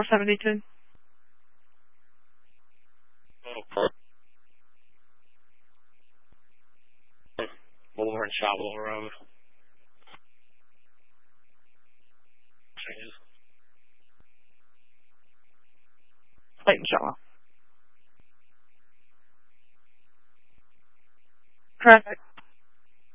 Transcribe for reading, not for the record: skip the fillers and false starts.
472. Over in Chapel Road. Clayton Shaw. Traffic.